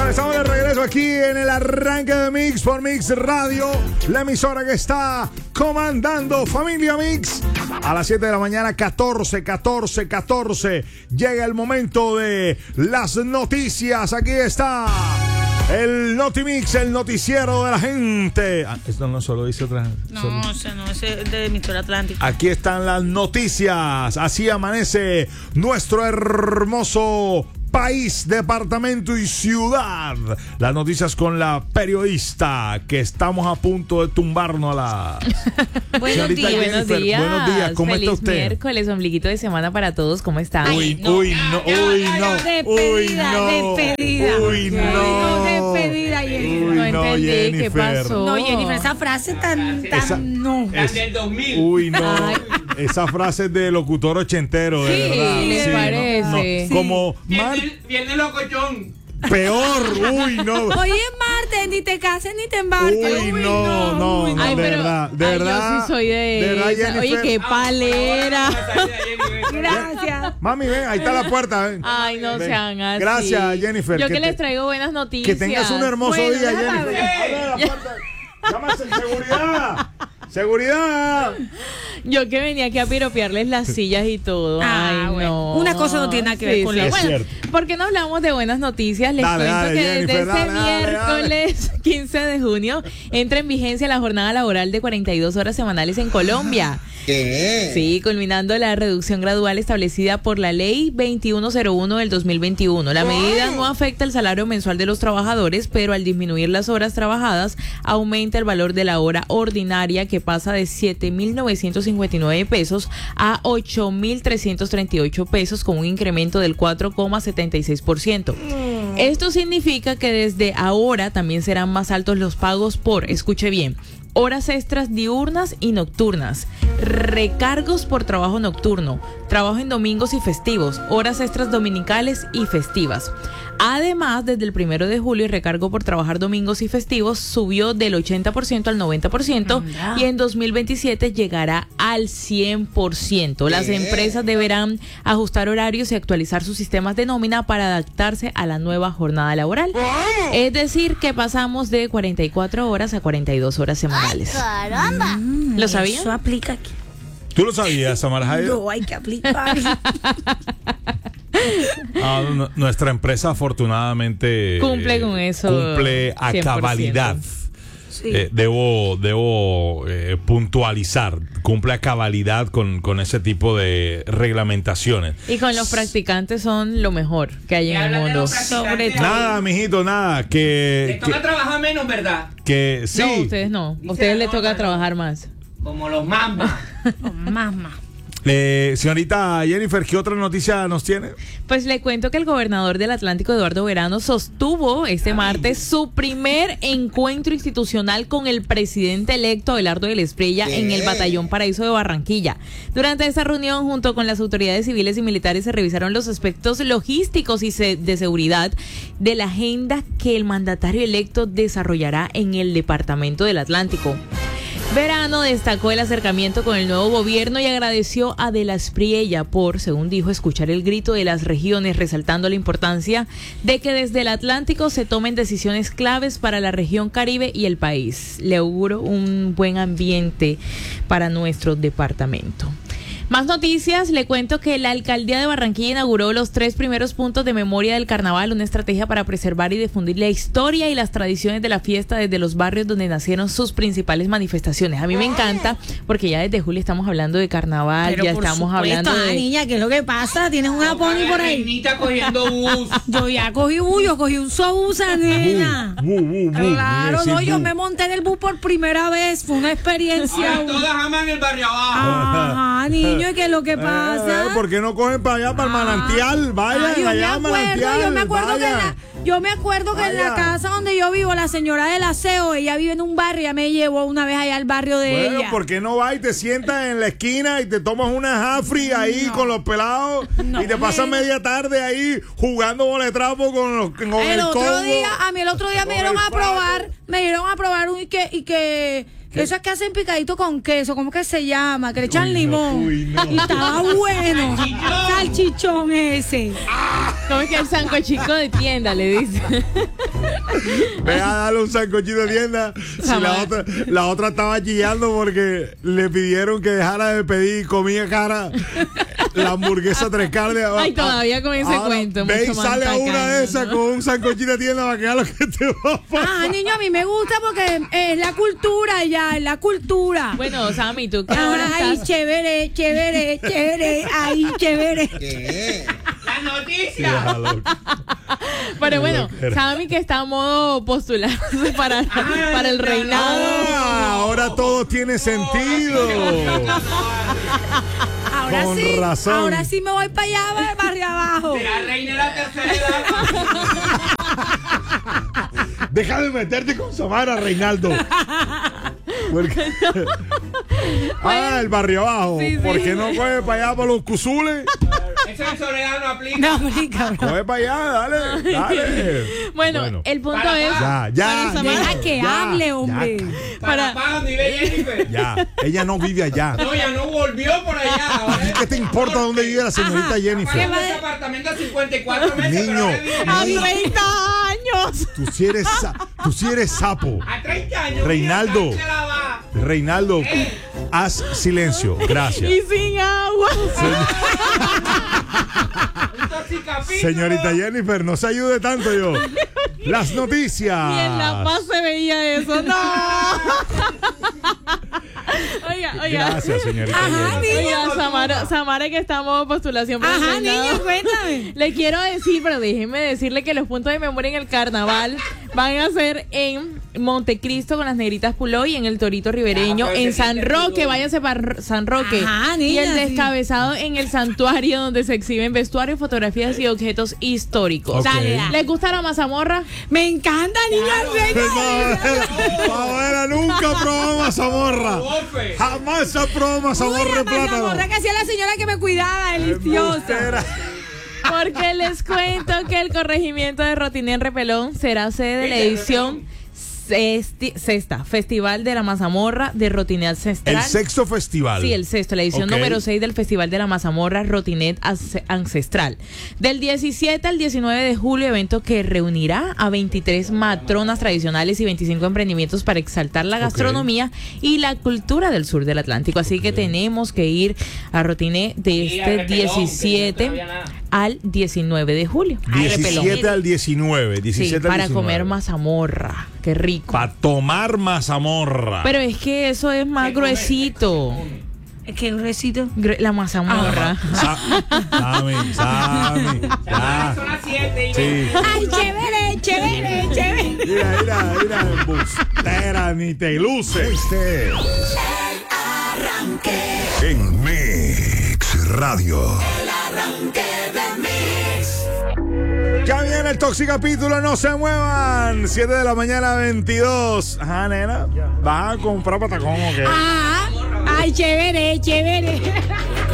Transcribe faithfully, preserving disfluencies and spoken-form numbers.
Bueno, estamos de regreso aquí en el arranque de Mix por Mix Radio, la emisora que está comandando Familia Mix. A las siete de la mañana, catorce, catorce, catorce. Llega el momento de las noticias. Aquí está el Notimix, el noticiero de la gente. Ah, esto no solo dice otra. No, solo... o sea, no, es de emisora Atlántico. Aquí están las noticias. Así amanece nuestro hermoso país, departamento y ciudad. Las noticias con la periodista que estamos a punto de tumbarnos a la... Buenos días. Buenos días. Buenos días, ¿cómo Feliz está usted? miércoles, ombliguito de semana para todos. ¿Cómo están? Uy, no, uy, ya, no, ya, uy, ya, no. ya, Uy, despedida, no. despedida. Uy, no. No, despedida, Jennifer. Uy, No no, entendí qué Jennifer. pasó. No, Jennifer, esa frase tan, tan, Esa- no. Es- del dos mil. Uy, no. Ay. Esa frase es de locutor ochentero, de Sí, verdad. ¿les no, parece? no. Sí. Como mar- Viene, viene locochón. peor. Uy, no. Hoy es martes, ni te cases ni te embarques. Uy, no, no, uy, no, Ay, de pero- verdad, de ay, verdad. yo sí soy de, de verdad, esa. Jennifer. Oye, qué palera. Gracias. Mami, ven, ahí está la puerta. Ven. Ay, no Ven. sean así. Gracias, Jennifer. Yo que, te- les traigo buenas noticias. Que tengas un hermoso Bueno, día, déjala Jennifer. ver. Abre la puerta. Llámase seguridad. Seguridad. Yo que venía aquí a piropearles las sillas y todo. Ah, Ay, bueno. no. Una cosa no tiene nada que ver con la Es Bueno, cierto. ¿por qué no hablamos de buenas noticias? Les Dale, cuento dale, que Jennifer, desde dale, este dale, miércoles quince de junio entra en vigencia la jornada laboral de cuarenta y dos horas semanales en Colombia. ¿Qué? Sí, culminando la reducción gradual establecida por la Ley veintiuno cero uno del dos mil veintiuno. La medida no afecta el salario mensual de los trabajadores, pero al disminuir las horas trabajadas, aumenta el valor de la hora ordinaria, que pasa de siete mil novecientos cincuenta y nueve pesos a ocho mil trescientos treinta y ocho pesos, con un incremento del cuatro coma setenta y seis por ciento. Esto significa que desde ahora también serán más altos los pagos por, escuche bien, horas extras diurnas y nocturnas, recargos por trabajo nocturno, trabajo en domingos y festivos, horas extras dominicales y festivas. Además, desde el primero de julio, el recargo por trabajar domingos y festivos subió del ochenta por ciento al noventa por ciento y en dos mil veintisiete llegará al cien por ciento. Las empresas deberán ajustar horarios y actualizar sus sistemas de nómina para adaptarse a la nueva jornada laboral. Es decir, que pasamos de cuarenta y cuatro horas a cuarenta y dos horas semanales. Caramba. ¿Lo sabían? Eso aplica aquí. ¿Tú lo sabías, Samara Jairo? No, hay que aplicar. Ah, no, nuestra empresa afortunadamente Cumple con eso cumple a cien por ciento. cabalidad. Sí. Eh, debo debo eh, puntualizar, cumple a cabalidad con, con ese tipo de reglamentaciones. Y con los practicantes son lo mejor que hay en el mundo. Sobre todo. Nada, mijito, nada, que Le toca que, trabajar menos, ¿verdad? que sí. No, ustedes no. A ustedes les toca trabajar más. Como los mambas. Mamá. Eh, señorita Jennifer, ¿qué otra noticia nos tiene? Pues le cuento que el gobernador del Atlántico, Eduardo Verano, sostuvo este martes su primer encuentro institucional con el presidente electo Abelardo de la Espriella en el Batallón Paraíso de Barranquilla. Durante esta reunión, junto con las autoridades civiles y militares, se revisaron los aspectos logísticos y se- de seguridad de la agenda que el mandatario electo desarrollará en el Departamento del Atlántico. Verano destacó el acercamiento con el nuevo gobierno y agradeció a De la Espriella por, según dijo, escuchar el grito de las regiones, resaltando la importancia de que desde el Atlántico se tomen decisiones claves para la región Caribe y el país. Le auguro un buen ambiente para nuestro departamento. Más noticias, le cuento que la alcaldía de Barranquilla inauguró los tres primeros puntos de memoria del carnaval, una estrategia para preservar y difundir la historia y las tradiciones de la fiesta desde los barrios donde nacieron sus principales manifestaciones. A mí me encanta porque ya desde julio estamos hablando de carnaval, Pero ya por estamos supuesto, hablando ah, de... niña, ¿qué es lo que pasa? ¿Tienes una pony por ahí? Reinita cogiendo bus. Yo ya cogí bus, yo cogí un Sobusa, nena. Bu, bu, bu, Claro, bu, no, sí, yo bu. me monté en el bus por primera vez, fue una experiencia. Ahora todas aman el barrio abajo. Ajá, niño, ¿y qué es lo que Eh, pasa? ¿Por qué no cogen para allá, para el manantial? Vayan Ay, yo allá al me acuerdo, manantial. yo me acuerdo que en vayan. la, yo me acuerdo que en la Vaya. casa donde yo vivo, la señora del aseo, ella vive en un barrio, ella me llevó una vez allá al barrio de Bueno, ella. ¿por qué no vas y te sientas en la esquina y te tomas una Jafri ahí No. con los pelados No, y te pasas nena. media tarde ahí jugando boletrapo con, los, con el, el otro Congo? día, a mí el otro día me con dieron el a probar, Faco? me dieron a probar un y que, y que eso es que hacen picadito con queso, ¿cómo que se llama? Que le echan Uy, no, limón. uy, no. Y estaba bueno. Salchichón ese. ¿Cómo es que el sancochico de tienda le dice? Ve a darle un sancochito de tienda. Si la otra, la otra estaba chillando porque le pidieron que dejara de pedir comida cara. La hamburguesa tres carnes. Ay, todavía con ese Ahora, cuento. Ve y mucho sale a mantacano, una de esas ¿no? con un sancochito de tienda para que haga lo que te va a pasar. Ah, niño, a mí me gusta porque es la cultura ya, es la cultura. Bueno, Sammy, tú que ahora Ay, estás... chévere, chévere, chévere, ay, chévere. La noticia. Vieja loca. Pero bueno, loquera. Sammy que está a modo postularse para, para el reinado. Ah, ahora todo tiene sentido. Ahora Con sí, razón. ahora sí me voy para allá, para el barrio abajo. La reina de la tercera edad. Deja de meterte con Samara, Reinaldo. Porque- ah, el barrio abajo. Sí, sí. ¿Por qué no coge para allá para los cusules? Eso en Soledad no aplica. No, aplica, bro. Coge para allá, dale, dale. Bueno, el punto Para es... Ya, ya. para Samara- Deja que ya, hable, ya, hombre. Para pago nivel Jennifer. Ya, ella no vive allá. No, ya no volvió por allá. Ahora ¿Qué te importa dónde vive la señorita Ajá. Jennifer? Pagando ese apartamento a cincuenta y cuatro meses. Niño. Pero ahora vive ¡A Niño. treinta años! Tú sí eres, sa- tú sí eres sapo. a treinta años. Reinaldo. mira, se la va. Reinaldo, haz silencio. Gracias. Y sin agua. Un toxicapítulo. Señorita Jennifer, no se ayude tanto yo. Las noticias. Y en La Paz se veía eso. ¡No! Oiga, oiga. Gracias, señorita Ajá, Jennifer. Oiga, Samara, Samara que estamos en postulación para el Ajá, reinado. niño, cuéntame. Le quiero decir, pero déjenme decirle que los puntos de memoria en el carnaval van a ser en Montecristo con las negritas Pulo y en el Torito Ribereño, Ya, pero en ese San sí te Roque, digo. váyanse para San Roque. Ajá, y niña, el sí. descabezado en el santuario donde se exhiben vestuarios, fotografías y objetos históricos. Ok. Dale, dale. ¿Les gusta la mazamorra? Me encanta, niña. Pavera nunca probó mazamorra. Bofe. Jamás ha probado mazamorra de plátano. mazamorra que hacía la señora que me cuidaba, deliciosa. Embustera. Porque les cuento que el corregimiento de Rotiné Repelón será sede de la edición sexti- sexta Festival de la Mazamorra de Rotiné Ancestral. El sexto festival. Sí, el sexto, la edición Ok. número seis del Festival de la Mazamorra Rotinet Ace- Ancestral. Del diecisiete al diecinueve de julio, evento que reunirá a veintitrés matronas tradicionales y veinticinco emprendimientos para exaltar la gastronomía y la cultura del sur del Atlántico. Así que tenemos que ir a Rotiné de Y a este Repelón, que diecisiete no había nada. al diecinueve de julio. Ay, Repelón. diecisiete al diecinueve. Sí, diecisiete al para diecinueve. comer mazamorra. Qué rico. Para tomar mazamorra. Pero es que eso es más gruesito. Es que un recito. Gre- La mazamorra. Sa- Sammy, Sammy. Ah, Ya. son las siete y Sí. veinte. Ay, chévere, chévere, chévere. Mira, mira, mira, embustera, ni te luces. Este es en Mix Radio. Ya viene el Toxicapítulo, no se muevan. siete de la mañana, veintidós. Ajá, nena. ¿Vas a comprar patacón o qué? Ah, ay, chévere, chévere.